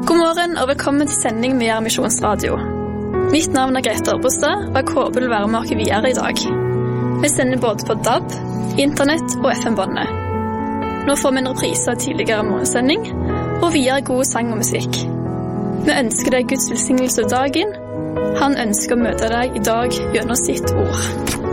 God morgen og velkommen til sending med Misjonsradio. Mitt navn Grete Ørbostad, og jeg håper du vil være med oss videre i dag. Vi sender både på DAB, internett og FM-båndet. Nå får vi en reprise av tidligere morgensending, og videre god sang og musikk. Vi ønsker deg Guds velsignelse dagen. Han ønsker å møte deg i dag gjennom sitt ord.